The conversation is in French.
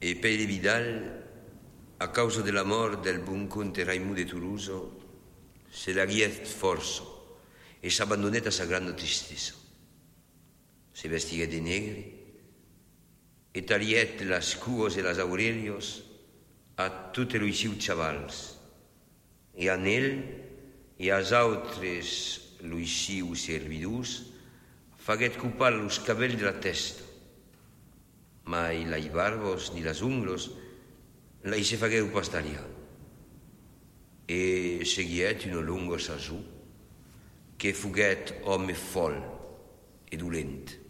E Pere Vidal, a causa della morte del buon conte Raimù de Toulouse, se la riet forza e s'abbandonò a sa grande tristezza. Se vestia de negre e tagliet las cuos e las aurelios a tutte lui siu chavals e a nel e as autres lui siu servidus faguet cupar los cabells de la testa, ma i barbos ni las unglos la se fagueu pastaria e seguiet una lunga sasù che fuguet home fol e dolent.